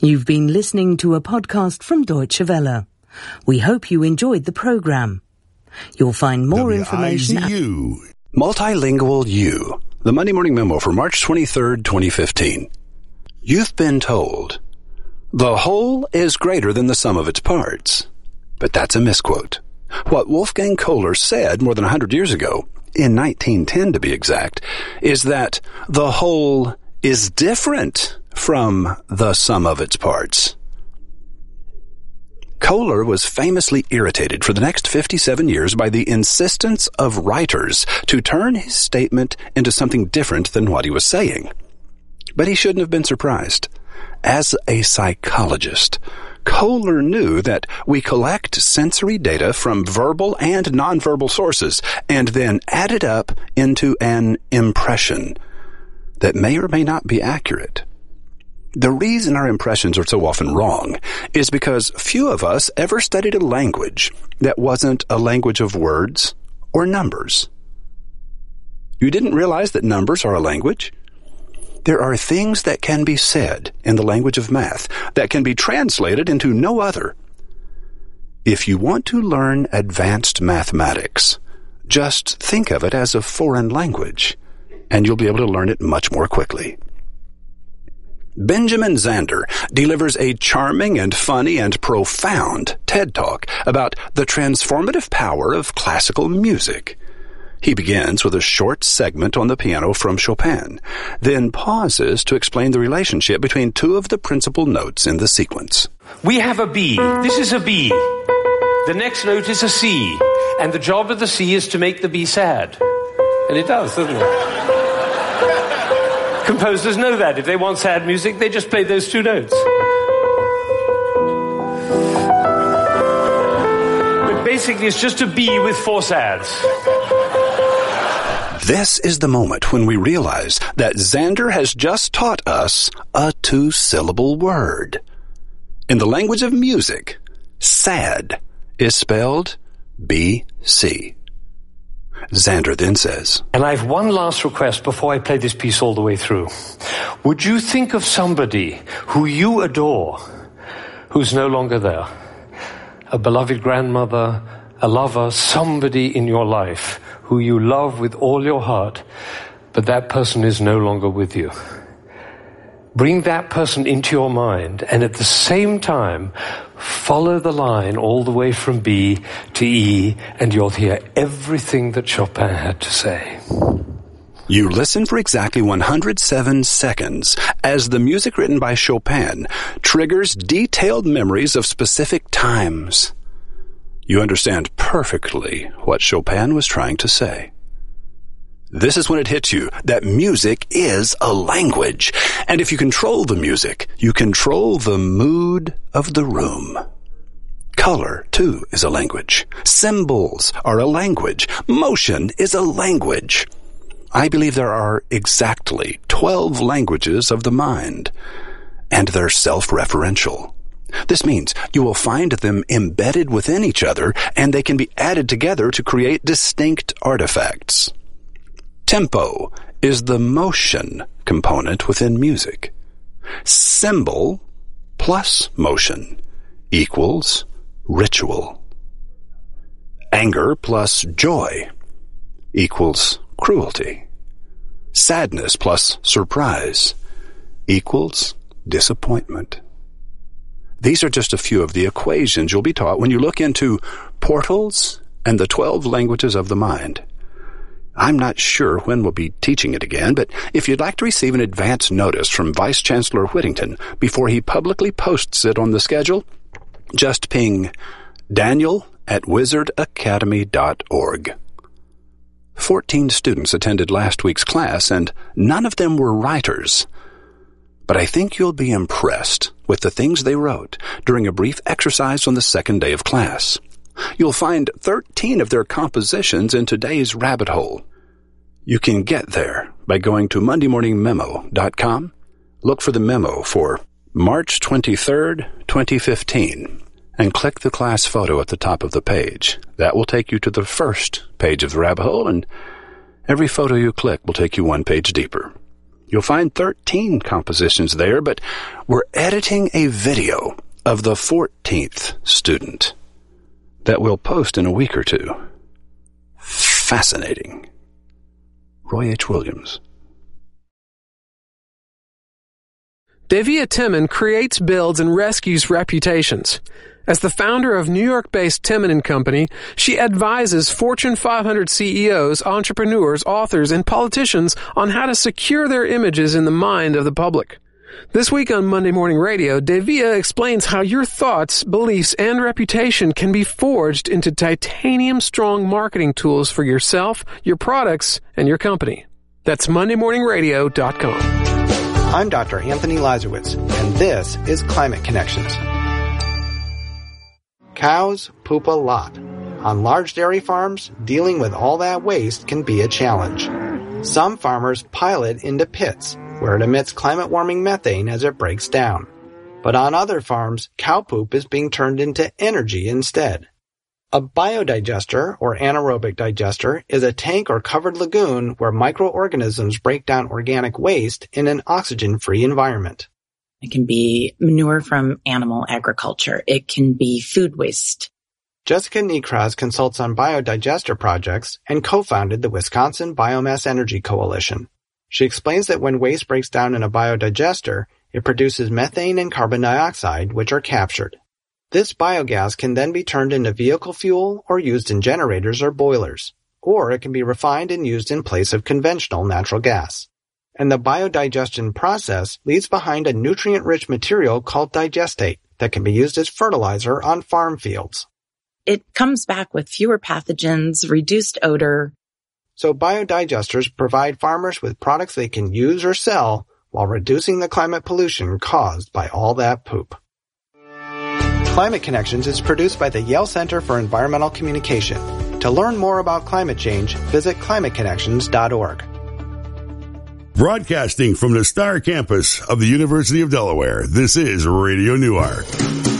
You've been listening to a podcast from Deutsche Welle. We hope you enjoyed the program. You'll find more information at Multilingual U, the Monday Morning Memo for March 23rd, 2015. You've been told, the whole is greater than the sum of its parts. But that's a misquote. What Wolfgang Kohler said more than 100 years ago, in 1910 to be exact, is that the whole is different from the sum of its parts. Kohler was famously irritated for the next 57 years by the insistence of writers to turn his statement into something different than what he was saying. But he shouldn't have been surprised. As a psychologist, Kohler knew that we collect sensory data from verbal and nonverbal sources and then add it up into an impression that may or may not be accurate. The reason our impressions are so often wrong is because few of us ever studied a language that wasn't a language of words or numbers. You didn't realize that numbers are a language? There are things that can be said in the language of math that can be translated into no other. If you want to learn advanced mathematics, just think of it as a foreign language, and you'll be able to learn it much more quickly. Benjamin Zander delivers a charming and funny and profound TED Talk about the transformative power of classical music. He begins with a short segment on the piano from Chopin, then pauses to explain the relationship between two of the principal notes in the sequence. We have a B. This is a B. The next note is a C. And the job of the C is to make the B sad. And it does, doesn't it? Composers know that. If they want sad music, they just play those two notes. But basically, it's just a B with four sads. This is the moment when we realize that Zander has just taught us a two-syllable word. In the language of music, sad is spelled B-C. Zander then says, And I have one last request before I play this piece all the way through. Would you think of somebody who you adore, who's no longer there? A beloved grandmother, a lover, somebody in your life who you love with all your heart, but that person is no longer with you. Bring that person into your mind, and at the same time, follow the line all the way from B to E, and you'll hear everything that Chopin had to say. You listen for exactly 107 seconds as the music written by Chopin triggers detailed memories of specific times. You understand perfectly what Chopin was trying to say. This is when it hits you that music is a language. And if you control the music, you control the mood of the room. Color, too, is a language. Symbols are a language. Motion is a language. I believe there are exactly 12 languages of the mind, and they're self-referential. This means you will find them embedded within each other, and they can be added together to create distinct artifacts. Tempo is the motion component within music. Symbol plus motion equals ritual. Anger plus joy equals cruelty. Sadness plus surprise equals disappointment. These are just a few of the equations you'll be taught when you look into Portals and the 12 Languages of the Mind. I'm not sure when we'll be teaching it again, but if you'd like to receive an advance notice from Vice Chancellor Whittington before he publicly posts it on the schedule, just ping daniel@wizardacademy.org. 14 students attended last week's class, and none of them were writers. But I think you'll be impressed with the things they wrote during a brief exercise on the second day of class. You'll find 13 of their compositions in today's rabbit hole. You can get there by going to mondaymorningmemo.com. Look for the memo for March 23rd, 2015, and click the class photo at the top of the page. That will take you to the first page of the rabbit hole, and every photo you click will take you one page deeper. You'll find 13 compositions there, but we're editing a video of the 14th student that we'll post in a week or two. Fascinating. Roy H. Williams. Devia Timmin creates, builds, and rescues reputations. As the founder of New York-based Timmin & Company, she advises Fortune 500 CEOs, entrepreneurs, authors, and politicians on how to secure their images in the mind of the public. This week on Monday Morning Radio, Devia explains how your thoughts, beliefs, and reputation can be forged into titanium-strong marketing tools for yourself, your products, and your company. That's MondayMorningRadio.com. I'm Dr. Anthony Lazarowitz, and this is Climate Connections. Cows poop a lot. On large dairy farms, dealing with all that waste can be a challenge. Some farmers pile it into pits, where it emits climate-warming methane as it breaks down. But on other farms, cow poop is being turned into energy instead. A biodigester, or anaerobic digester, is a tank or covered lagoon where microorganisms break down organic waste in an oxygen-free environment. It can be manure from animal agriculture. It can be food waste. Jessica Niekraz consults on biodigester projects and co-founded the Wisconsin Biomass Energy Coalition. She explains that when waste breaks down in a biodigester, it produces methane and carbon dioxide, which are captured. This biogas can then be turned into vehicle fuel or used in generators or boilers, or it can be refined and used in place of conventional natural gas. And the biodigestion process leaves behind a nutrient-rich material called digestate that can be used as fertilizer on farm fields. It comes back with fewer pathogens, reduced odor. So biodigesters provide farmers with products they can use or sell while reducing the climate pollution caused by all that poop. Climate Connections is produced by the Yale Center for Environmental Communication. To learn more about climate change, visit climateconnections.org. Broadcasting from the Star Campus of the University of Delaware, this is Radio Newark.